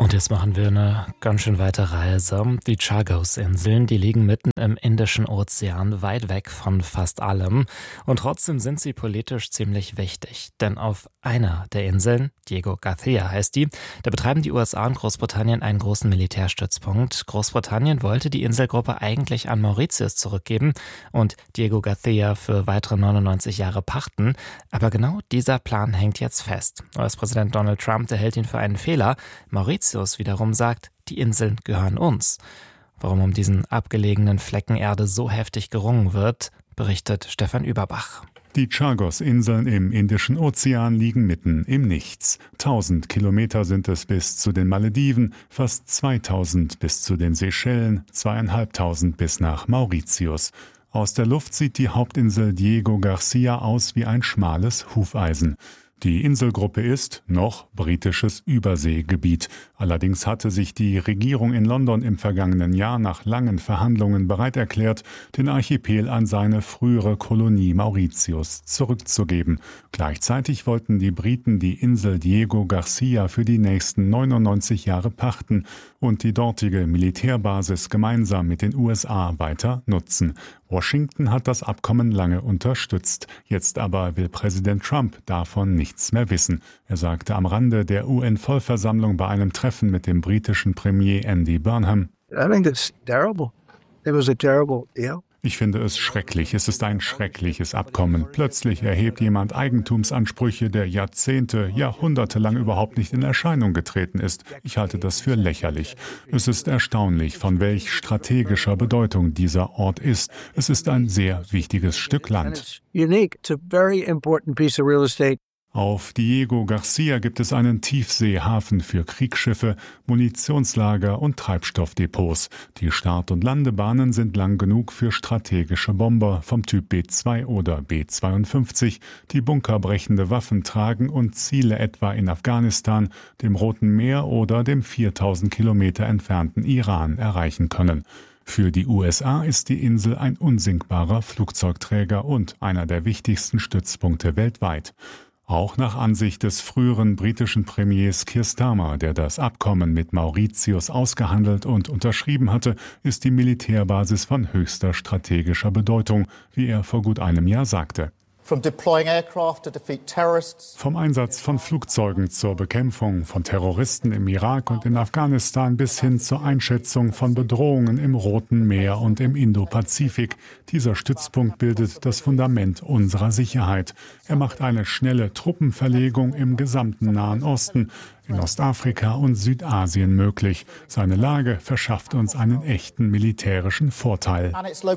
Und jetzt machen wir eine ganz schön weite Reise. Die Chagos-Inseln, die liegen mitten im Indischen Ozean, weit weg von fast allem. Und trotzdem sind sie politisch ziemlich wichtig. Denn auf einer der Inseln, Diego Garcia heißt die, da betreiben die USA und Großbritannien einen großen Militärstützpunkt. Großbritannien wollte die Inselgruppe eigentlich an Mauritius zurückgeben und Diego Garcia für weitere 99 Jahre pachten. Aber genau dieser Plan hängt jetzt fest. US-Präsident Donald Trump, der hält ihn für einen Fehler. Mauritius wiederum sagt, die Inseln gehören uns. Warum um diesen abgelegenen Flecken Erde so heftig gerungen wird, berichtet Stefan Überbach. Die Chagos-Inseln im Indischen Ozean liegen mitten im Nichts. 1000 Kilometer sind es bis zu den Malediven, fast 2000 bis zu den Seychellen, 2500 bis nach Mauritius. Aus der Luft sieht die Hauptinsel Diego Garcia aus wie ein schmales Hufeisen. Die Inselgruppe ist noch britisches Überseegebiet. Allerdings hatte sich die Regierung in London im vergangenen Jahr nach langen Verhandlungen bereit erklärt, den Archipel an seine frühere Kolonie Mauritius zurückzugeben. Gleichzeitig wollten die Briten die Insel Diego Garcia für die nächsten 99 Jahre pachten und die dortige Militärbasis gemeinsam mit den USA weiter nutzen. Washington hat das Abkommen lange unterstützt. Jetzt aber will Präsident Trump davon nichts mehr wissen. Er sagte am Rande der UN-Vollversammlung bei einem Treffen mit dem britischen Premier Andy Burnham: I think it's terrible. It was a terrible deal. Ich finde es schrecklich. Es ist ein schreckliches Abkommen. Plötzlich erhebt jemand Eigentumsansprüche, der Jahrzehnte, Jahrhunderte lang überhaupt nicht in Erscheinung getreten ist. Ich halte das für lächerlich. Es ist erstaunlich, von welch strategischer Bedeutung dieser Ort ist. Es ist ein sehr wichtiges Stück Land. Unique. It's a very important piece of real estate. Auf Diego Garcia gibt es einen Tiefseehafen für Kriegsschiffe, Munitionslager und Treibstoffdepots. Die Start- und Landebahnen sind lang genug für strategische Bomber vom Typ B-2 oder B-52, die bunkerbrechende Waffen tragen und Ziele etwa in Afghanistan, dem Roten Meer oder dem 4000 Kilometer entfernten Iran erreichen können. Für die USA ist die Insel ein unsinkbarer Flugzeugträger und einer der wichtigsten Stützpunkte weltweit. Auch nach Ansicht des früheren britischen Premiers Keir Starmer, der das Abkommen mit Mauritius ausgehandelt und unterschrieben hatte, ist die Militärbasis von höchster strategischer Bedeutung, wie er vor gut einem Jahr sagte. Vom Einsatz von Flugzeugen zur Bekämpfung von Terroristen im Irak und in Afghanistan bis hin zur Einschätzung von Bedrohungen im Roten Meer und im Indopazifik. Dieser Stützpunkt bildet das Fundament unserer Sicherheit. Er macht eine schnelle Truppenverlegung im gesamten Nahen Osten, in Ostafrika und Südasien möglich. Seine Lage verschafft uns einen echten militärischen Vorteil.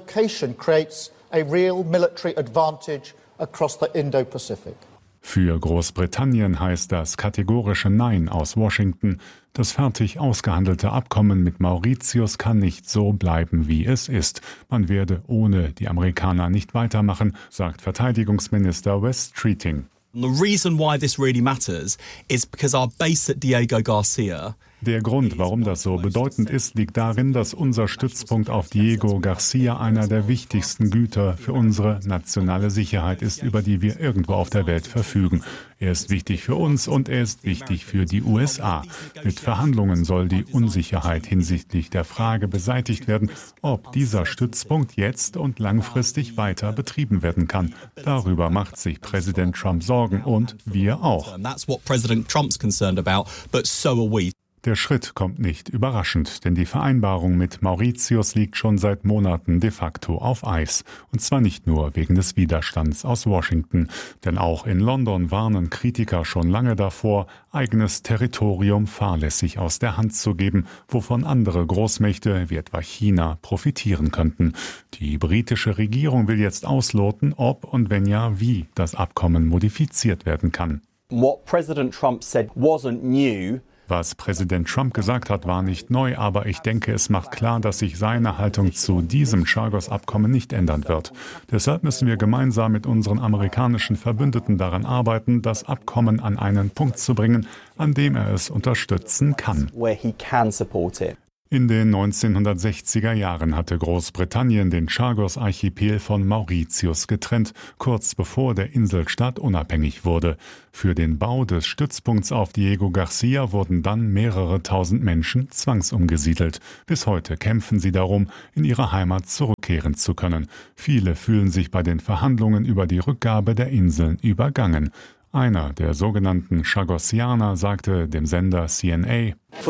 Für Großbritannien heißt das kategorische Nein aus Washington. Das fertig ausgehandelte Abkommen mit Mauritius kann nicht so bleiben, wie es ist. Man werde ohne die Amerikaner nicht weitermachen, sagt Verteidigungsminister Wes Streeting. The reason why this really matters is because our base at Diego Garcia. Der Grund, warum das so bedeutend ist, liegt darin, dass unser Stützpunkt auf Diego Garcia einer der wichtigsten Güter für unsere nationale Sicherheit ist, über die wir irgendwo auf der Welt verfügen. Er ist wichtig für uns und er ist wichtig für die USA. Mit Verhandlungen soll die Unsicherheit hinsichtlich der Frage beseitigt werden, ob dieser Stützpunkt jetzt und langfristig weiter betrieben werden kann. Darüber macht sich Präsident Trump Sorgen und wir auch. Der Schritt kommt nicht überraschend, denn die Vereinbarung mit Mauritius liegt schon seit Monaten de facto auf Eis. Und zwar nicht nur wegen des Widerstands aus Washington, denn auch in London warnen Kritiker schon lange davor, eigenes Territorium fahrlässig aus der Hand zu geben, wovon andere Großmächte wie etwa China profitieren könnten. Die britische Regierung will jetzt ausloten, ob und wenn ja, wie das Abkommen modifiziert werden kann. What President Trump said wasn't new. Was Präsident Trump gesagt hat, war nicht neu, aber ich denke, es macht klar, dass sich seine Haltung zu diesem Chagos-Abkommen nicht ändern wird. Deshalb müssen wir gemeinsam mit unseren amerikanischen Verbündeten daran arbeiten, das Abkommen an einen Punkt zu bringen, an dem er es unterstützen kann. In den 1960er Jahren hatte Großbritannien den Chagos-Archipel von Mauritius getrennt, kurz bevor der Inselstaat unabhängig wurde. Für den Bau des Stützpunkts auf Diego Garcia wurden dann mehrere tausend Menschen zwangsumgesiedelt. Bis heute kämpfen sie darum, in ihre Heimat zurückkehren zu können. Viele fühlen sich bei den Verhandlungen über die Rückgabe der Inseln übergangen. Einer der sogenannten Chagosianer sagte dem Sender CNA: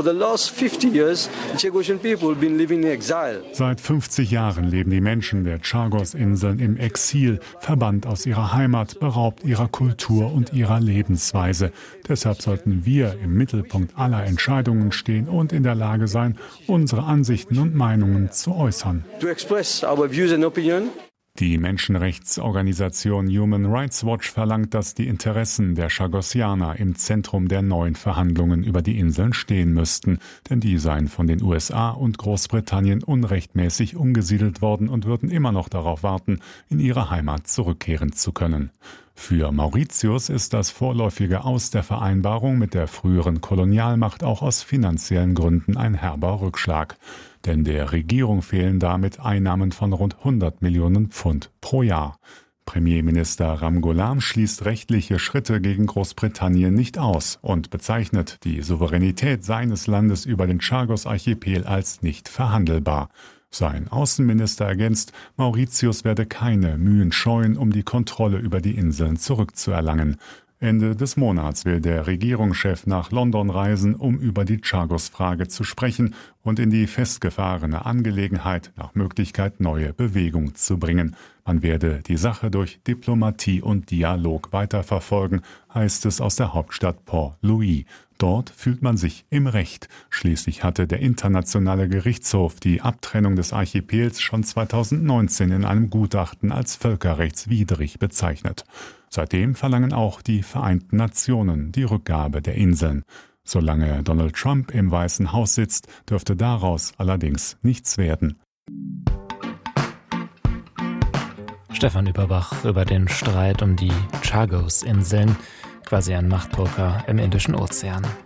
Seit 50 Jahren leben die Menschen der Chagos-Inseln im Exil, verbannt aus ihrer Heimat, beraubt ihrer Kultur und ihrer Lebensweise. Deshalb sollten wir im Mittelpunkt aller Entscheidungen stehen und in der Lage sein, unsere Ansichten und Meinungen zu äußern. Die Menschenrechtsorganisation Human Rights Watch verlangt, dass die Interessen der Chagosianer im Zentrum der neuen Verhandlungen über die Inseln stehen müssten, denn die seien von den USA und Großbritannien unrechtmäßig umgesiedelt worden und würden immer noch darauf warten, in ihre Heimat zurückkehren zu können. Für Mauritius ist das vorläufige Aus der Vereinbarung mit der früheren Kolonialmacht auch aus finanziellen Gründen ein herber Rückschlag. Denn der Regierung fehlen damit Einnahmen von rund 100 Millionen Pfund pro Jahr. Premierminister Ramgoolam schließt rechtliche Schritte gegen Großbritannien nicht aus und bezeichnet die Souveränität seines Landes über den Chagos-Archipel als nicht verhandelbar. Sein Außenminister ergänzt, Mauritius werde keine Mühen scheuen, um die Kontrolle über die Inseln zurückzuerlangen. Ende des Monats will der Regierungschef nach London reisen, um über die Chagos-Frage zu sprechen und in die festgefahrene Angelegenheit nach Möglichkeit neue Bewegung zu bringen. Man werde die Sache durch Diplomatie und Dialog weiterverfolgen, heißt es aus der Hauptstadt Port-Louis. Dort fühlt man sich im Recht. Schließlich hatte der Internationale Gerichtshof die Abtrennung des Archipels schon 2019 in einem Gutachten als völkerrechtswidrig bezeichnet. Seitdem verlangen auch die Vereinten Nationen die Rückgabe der Inseln. Solange Donald Trump im Weißen Haus sitzt, dürfte daraus allerdings nichts werden. Stefan Überbach über den Streit um die Chagos-Inseln, quasi ein Machtpoker im Indischen Ozean.